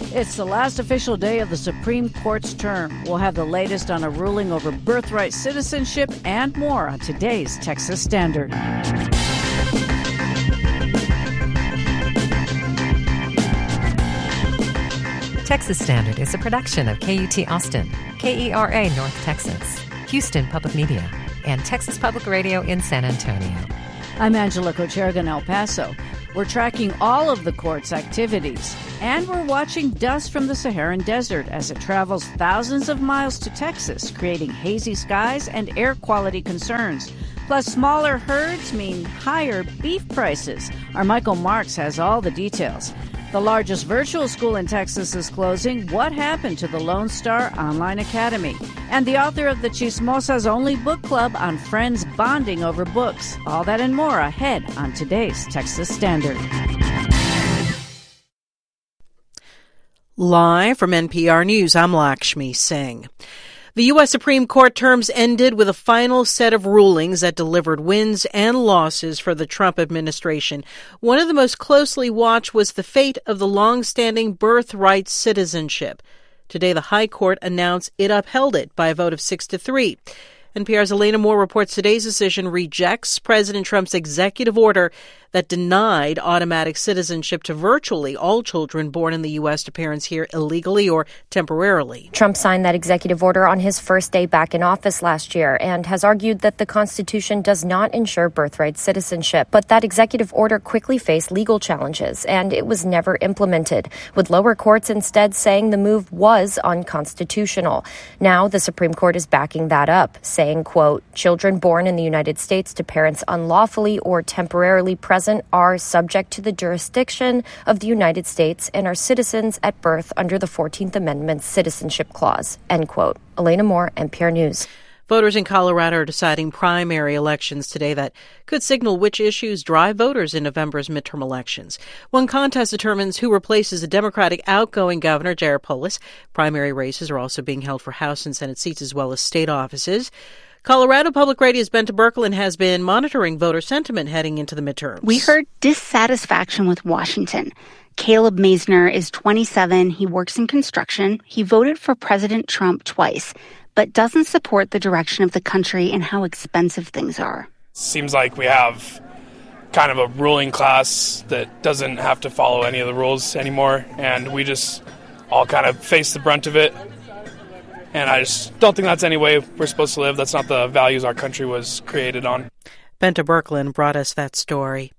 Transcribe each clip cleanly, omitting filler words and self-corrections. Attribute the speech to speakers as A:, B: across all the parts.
A: It's the last official day of the Supreme Court's term. We'll have the latest on a ruling over birthright citizenship and more on today's Texas Standard.
B: Texas Standard is a production of KUT Austin, KERA North Texas, Houston Public Media, and Texas Public Radio in San Antonio.
A: I'm Angela Kocherga in El Paso. We're tracking all of the court's activities, and we're watching dust from the Saharan Desert as it travels thousands of miles to Texas, creating hazy skies and air quality concerns. Plus, smaller herds mean higher beef prices. Our Michael Marks has all the details. The largest virtual school in Texas is closing. What happened to the Lone Star Online Academy? And the author of the Chismosas Only Book Club on friends bonding over books. All that and more ahead on today's Texas Standard.
C: Live from NPR News, I'm Lakshmi Singh. The U.S. Supreme Court terms ended with a final set of rulings that delivered wins and losses for the Trump administration. One of the most closely watched was the fate of the long-standing birthright citizenship. Today, the High Court announced it upheld it by a vote of 6-3. NPR's Elena Moore reports today's decision rejects President Trump's executive order that denied automatic citizenship to virtually all children born in the U.S. to parents here illegally or temporarily.
D: Trump signed that executive order on his first day back in office last year and has argued that the Constitution does not ensure birthright citizenship. But that executive order quickly faced legal challenges, and it was never implemented, with lower courts instead saying the move was unconstitutional. Now the Supreme Court is backing that up, saying, quote, children born in the United States to parents unlawfully or temporarily present are subject to the jurisdiction of the United States and are citizens at birth under the 14th Amendment's Citizenship Clause, end quote. Elena Moore, NPR News.
C: Voters in Colorado are deciding primary elections today that could signal which issues drive voters in November's midterm elections. One contest determines who replaces the Democratic outgoing governor, Jared Polis. Primary races are also being held for House and Senate seats as well as state offices. Colorado Public Radio's Bente Birkeland has been monitoring voter sentiment heading into the midterms.
E: We heard dissatisfaction with Washington. Caleb Maisner is 27. He works in construction. He voted for President Trump twice, but doesn't support the direction of the country and how expensive things are.
F: Seems like we have kind of a ruling class that doesn't have to follow any of the rules anymore, and we just all kind of face the brunt of it. And I just don't think that's any way we're supposed to live. That's not the values our country was created on.
C: Bente Birkeland brought us that story.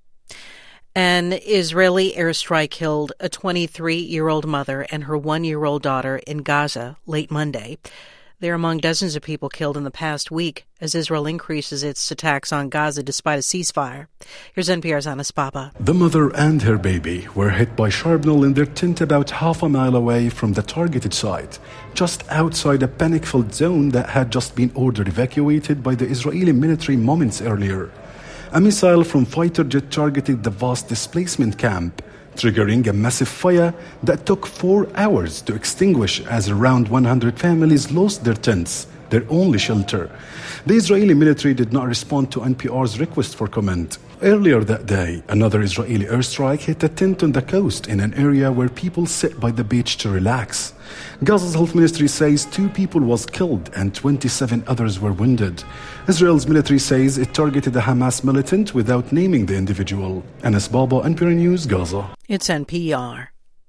C: An Israeli airstrike killed a 23-year-old mother and her 1-year-old daughter in Gaza late Monday. They're among dozens of people killed in the past week as Israel increases its attacks on Gaza despite a ceasefire. Here's NPR's Anas Baba.
G: The mother and her baby were hit by shrapnel in their tent about half a mile away from the targeted site, just outside a panic-filled zone that had just been ordered evacuated by the Israeli military moments earlier. A missile from fighter jet targeted the vast displacement camp, triggering a massive fire that took 4 hours to extinguish as around 100 families lost their tents, their only shelter. The Israeli military did not respond to NPR's request for comment. Earlier that day, another Israeli airstrike hit a tent on the coast in an area where people sit by the beach to relax. Gaza's health ministry says 2 people was killed and 27 others were wounded. Israel's military says it targeted a Hamas militant without naming the individual. Anas Baba, NPR News, Gaza.
C: It's NPR.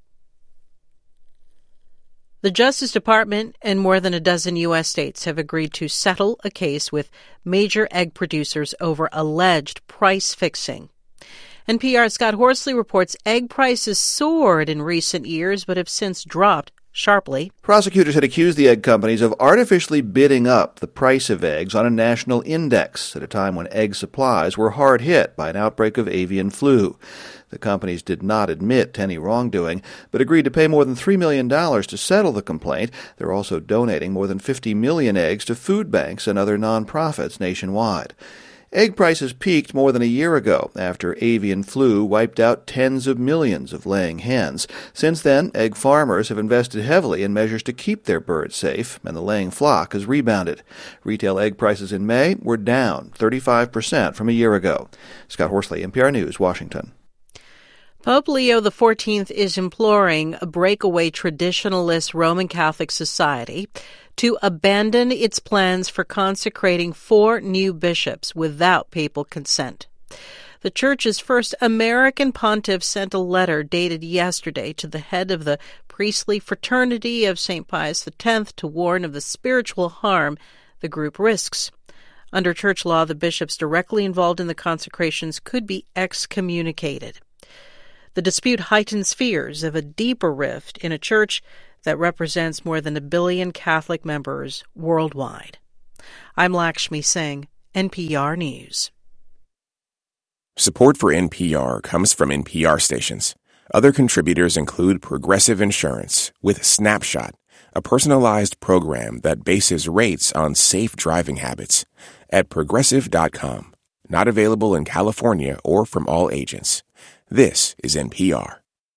C: The Justice Department and more than a dozen U.S. states have agreed to settle a case with major egg producers over alleged price fixing. NPR's Scott Horsley reports egg prices soared in recent years but have since dropped sharply.
H: Prosecutors had accused the egg companies of artificially bidding up the price of eggs on a national index at a time when egg supplies were hard hit by an outbreak of avian flu. The companies did not admit to any wrongdoing, but agreed to pay more than $3 million to settle the complaint. They're also donating more than 50 million eggs to food banks and other nonprofits nationwide. Egg prices peaked more than a year ago after avian flu wiped out tens of millions of laying hens. Since then, egg farmers have invested heavily in measures to keep their birds safe, and the laying flock has rebounded. Retail egg prices in May were down 35% from a year ago. Scott Horsley, NPR News, Washington.
C: Pope Leo XIV is imploring a breakaway traditionalist Roman Catholic society to abandon its plans for consecrating 4 new bishops without papal consent. The Church's first American pontiff sent a letter dated yesterday to the head of the priestly fraternity of St. Pius X to warn of the spiritual harm the group risks. Under church law, the bishops directly involved in the consecrations could be excommunicated. The dispute heightens fears of a deeper rift in a church that represents more than 1 billion Catholic members worldwide. I'm Lakshmi Singh, NPR News.
I: Support for NPR comes from NPR stations. Other contributors include Progressive Insurance with Snapshot, a personalized program that bases rates on safe driving habits, at Progressive.com. Not available in California or from all agents. This is NPR.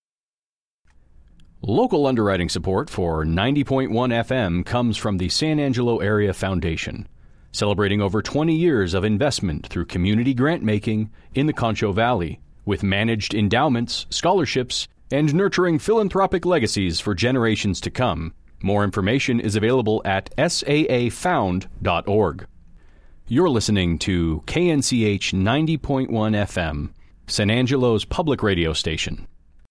J: Local underwriting support for 90.1 FM comes from the San Angelo Area Foundation, celebrating over 20 years of investment through community grant-making in the Concho Valley, with managed endowments, scholarships, and nurturing philanthropic legacies for generations to come. More information is available at saafound.org. You're listening to KNCH 90.1 FM, San Angelo's public radio station.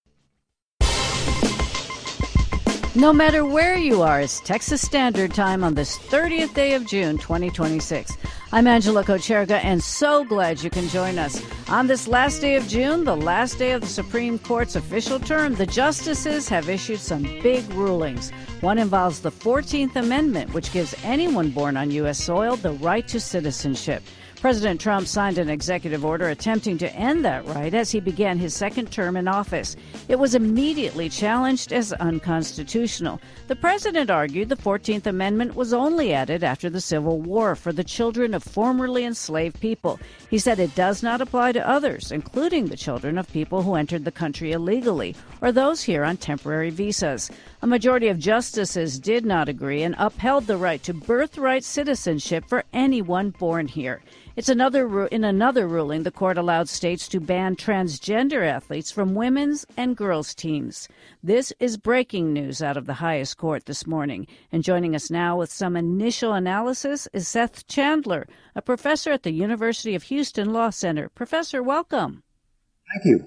A: No matter where you are, it's Texas Standard Time on this 30th day of June, 2026. I'm Angela Kocherga, and so glad you can join us. On this last day of June, the last day of the Supreme Court's official term, the justices have issued some big rulings. One involves the 14th Amendment, which gives anyone born on U.S. soil the right to citizenship. President Trump signed an executive order attempting to end that right as he began his second term in office. It was immediately challenged as unconstitutional. The president argued the 14th Amendment was only added after the Civil War for the children of formerly enslaved people. He said it does not apply to others, including the children of people who entered the country illegally or those here on temporary visas. A majority of justices did not agree and upheld the right to birthright citizenship for anyone born here. In another ruling, the court allowed states to ban transgender athletes from women's and girls' teams. This is breaking news out of the highest court this morning. And joining us now with some initial analysis is Seth Chandler, a professor at the University of Houston Law Center. Professor, welcome.
K: Thank you.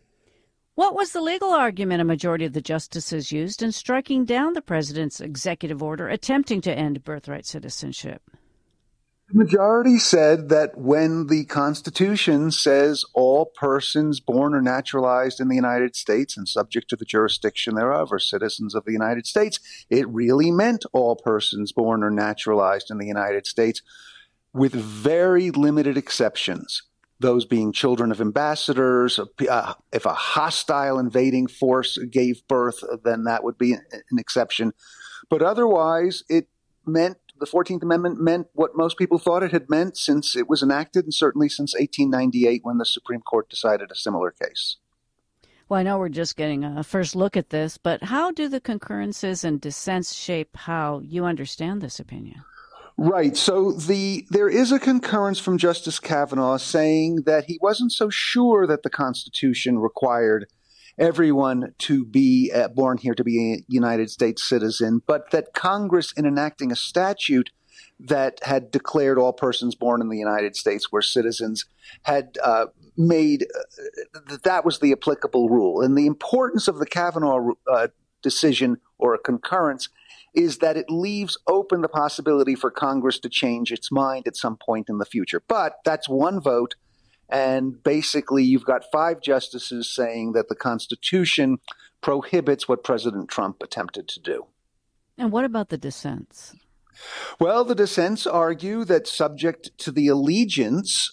A: What was the legal argument a majority of the justices used in striking down the president's executive order attempting to end birthright citizenship?
K: The majority said that when the Constitution says all persons born or naturalized in the United States and subject to the jurisdiction thereof are citizens of the United States, it really meant all persons born or naturalized in the United States, with very limited exceptions. Those being children of ambassadors. If a hostile invading force gave birth, then that would be an exception. But otherwise, it meant the 14th Amendment meant what most people thought it had meant since it was enacted, and certainly since 1898 when the Supreme Court decided a similar case.
A: Well, I know we're just getting a first look at this, but how do the concurrences and dissents shape how you understand this opinion?
K: Right. So there is a concurrence from Justice Kavanaugh saying that he wasn't so sure that the Constitution required everyone to be born here to be a United States citizen, but that Congress, in enacting a statute that had declared all persons born in the United States were citizens, had made that was the applicable rule. And the importance of the Kavanaugh decision or a concurrence is that it leaves open the possibility for Congress to change its mind at some point in the future. But that's one vote. And basically, you've got 5 justices saying that the Constitution prohibits what President Trump attempted to do.
A: And what about the dissents?
K: Well, the dissents argue that subject to the allegiance,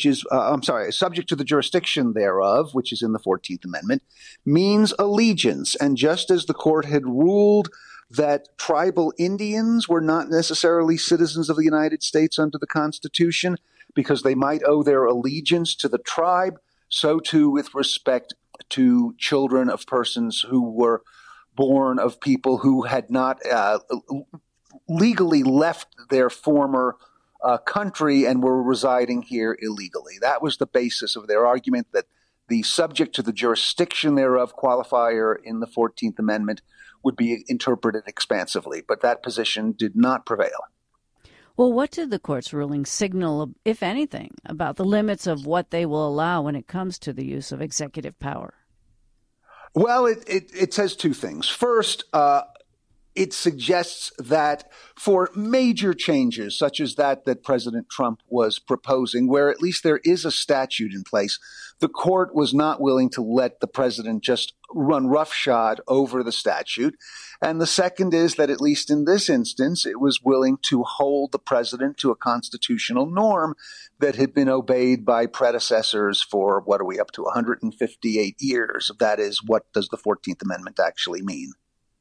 K: subject to the jurisdiction thereof, which is in the 14th Amendment, means allegiance. And just as the court had ruled that tribal Indians were not necessarily citizens of the United States under the Constitution, because they might owe their allegiance to the tribe, so too with respect to children of persons who were born of people who had not legally left their former country and were residing here illegally. That was the basis of their argument, that the subject to the jurisdiction thereof qualifier in the 14th Amendment would be interpreted expansively, but that position did not prevail.
A: Well, what did the court's ruling signal, if anything, about the limits of what they will allow when it comes to the use of executive power?
K: Well, it says two things. First, it suggests that for major changes, such as that President Trump was proposing, where at least there is a statute in place, the court was not willing to let the president just run roughshod over the statute. And the second is that, at least in this instance, it was willing to hold the president to a constitutional norm that had been obeyed by predecessors for, what are we up to, 158 years. That is, what does the 14th Amendment actually mean?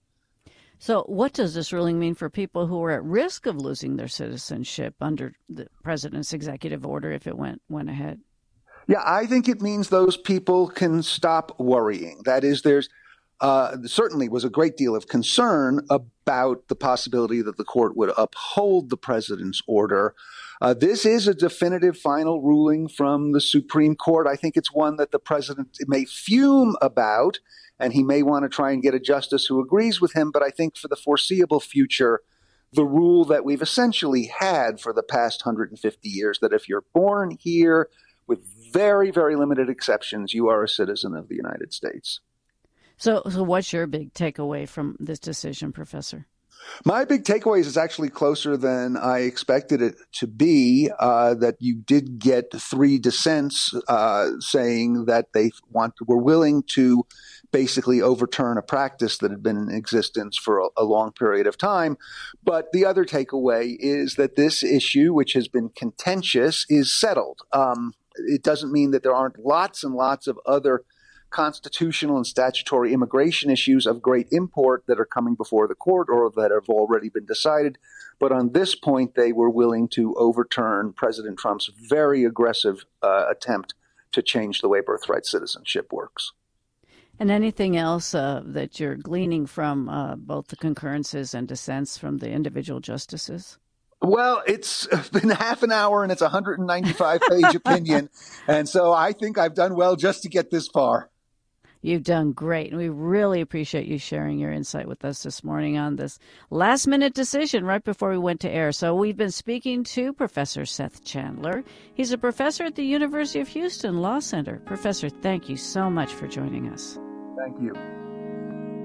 A: So what does this ruling mean for people who are at risk of losing their citizenship under the president's executive order if it went ahead?
K: Yeah, I think it means those people can stop worrying. That is, there's certainly was a great deal of concern about the possibility that the court would uphold the president's order. This is a definitive final ruling from the Supreme Court. I think it's one that the president may fume about, and he may want to try and get a justice who agrees with him. But I think for the foreseeable future, the rule that we've essentially had for the past 150 years, that if you're born here, with very, very limited exceptions, you are a citizen of the United States.
A: So what's your big takeaway from this decision, Professor?
K: My big takeaway is actually closer than I expected it to be, that you did get 3 dissents saying that they were willing to basically overturn a practice that had been in existence for a long period of time. But the other takeaway is that this issue, which has been contentious, is settled. It doesn't mean that there aren't lots and lots of other constitutional and statutory immigration issues of great import that are coming before the court or that have already been decided. But on this point, they were willing to overturn President Trump's very aggressive attempt to change the way birthright citizenship works.
A: And anything else that you're gleaning from both the concurrences and dissents from the individual justices?
K: Well, it's been half an hour and it's a 195-page opinion. And so I think I've done well just to get this far.
A: You've done great, and we really appreciate you sharing your insight with us this morning on this last-minute decision right before we went to air. So we've been speaking to Professor Seth Chandler. He's a professor at the University of Houston Law Center. Professor, thank you so much for joining us.
K: Thank you.